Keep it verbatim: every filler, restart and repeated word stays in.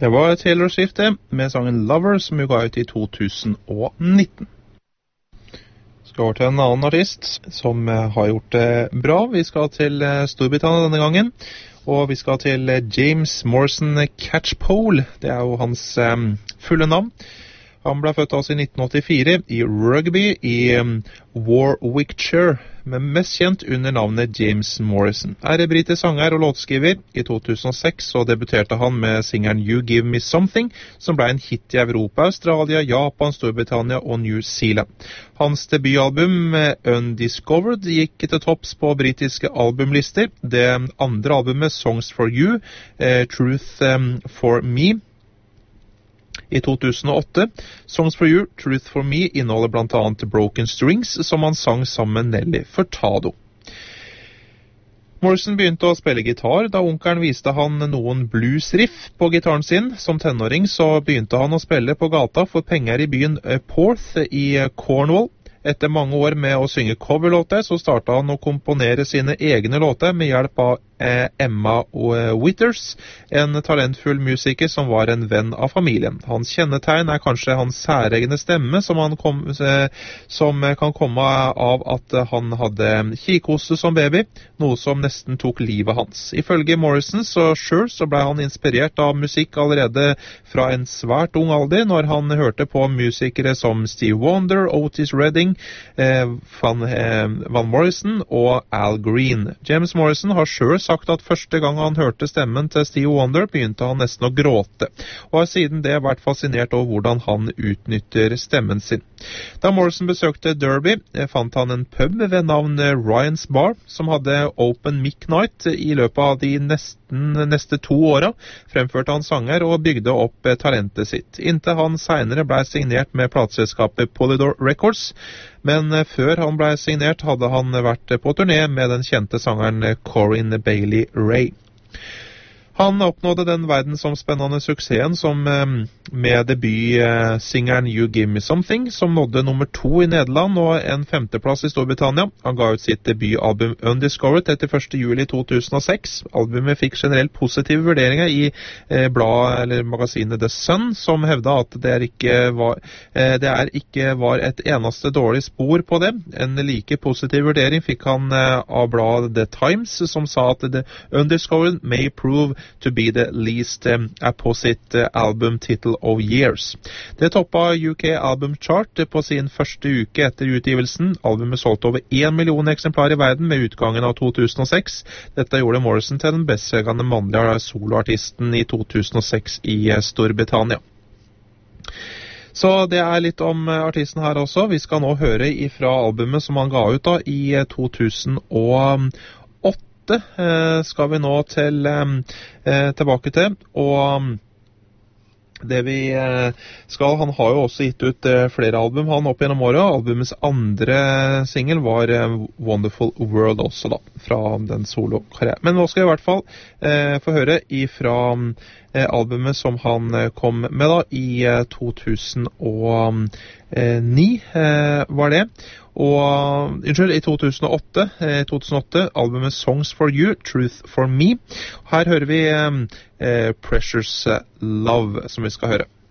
Det var Taylor Swift det, med sangen Lover, som jo ga ut i to tusen og nitten. Skal over til en annen artist som har gjort det bra. Vi skal til Storbritannia denne gangen, og vi skal til James Morrison Catchpole. Det er jo hans um, fulle navn. Han ble født altså i nitten åttifire i Rugby i um, Warwickshire, men mest kjent under navnet James Morrison. Er britisk sanger og låtskriver. I to tusen og seks så debuterte han med singeren You Give Me Something, som ble en hit i Europa, Australia, Japan, Storbritannia og New Zealand. Hans debutalbum Undiscovered gikk til topps på britiske albumlister. Det andre albumet Songs for You, eh, Truth um, for Me, i to tusen og åtte. Songs for You, Truth for Me inneholder blant annet Broken Strings, som han sang sammen med Nelly Furtado. Morrison begynte å spille gitar da onkelen viste han noen bluesriff på gitaren sin. Som tenåring så begynte han å spille på gata for penger i byen Porth i Cornwall. Etter mange år med å synge coverlåter så startet han å komponere sine egne låter med hjelp av eh, Emma Withers, en talentfull musiker som var en venn av familien. Hans kjennetegn er kanskje hans særegne stemme, som, han kom, eh, som kan komme av at han hadde kikhoste som baby, noe som nesten tok livet hans. Ifølge Morrison så selv så ble han inspirert av musikk allerede fra en svært ung alder, når han hørte på musikere som Steve Wonder, Otis Redding, Eh, Van, eh, Van Morrison og Al Green. James Morrison har selv sagt at første gang han hørte stemmen til Steve Wonder begynte han nesten å gråte, og har siden det vært fascinert over hvordan han utnytter stemmen sin. Da Morrison besøkte Derby, eh, fant han en pub ved navn Ryan's Bar, som hadde Open Mic Night. I løpet av de nesten, neste to åra fremførte han sanger og bygde opp eh, talentet sitt, inntil han senere ble signert med plateselskapet Polydor Records. Men før han ble signert hadde han vært på turné med den kjente sangeren Corinne Bailey Rae. Han oppnådde den verdensomspennende suksessen som med debutsingeren You Give Me Something, som nådde nummer to i Nederland og en femteplass i Storbritannia. Han ga ut sitt debutalbum Undiscovered etter første juli to tusen og seks. Albumet fikk generelt positive vurderinger i eh, blad, eller magasinet The Sun, som hevda at det er, ikke var, eh, det er ikke var et eneste dårlig spor på det. En like positiv vurdering fikk han eh, av bladet The Times, som sa at The Undiscovered may prove to be the least um, apposite uh, album title of years. Det toppa U K Album Chart på sin første uke etter utgivelsen. Albumet solgte over en million eksemplarer i verden med utgangen av to tusen og seks. Dette gjorde Morrison til den bestselgende mannlige soloartisten i to tusen og seks i Storbritannia. Så det er litt om artisten her også. Vi skal nå høre ifra albumet som han ga ut da i to tusen og åtte. Skal vi nå til, eh, tilbake til, og det vi skal, han har jo også gitt ut eh, flere album han opp gjennom året. Albumets andre single var eh, Wonderful World også da, fra den solo-karrieren. Men nå skal vi i hvert fall eh, få høre ifra eh, albumet som han eh, kom med da i eh, to tusen og ni eh, var det. Og, unnskyld, i to tusen og åtte, eh, to tusen og åtte, albumet Songs for You, Truth for Me. Her hører vi eh, Precious Love, som vi skal høre.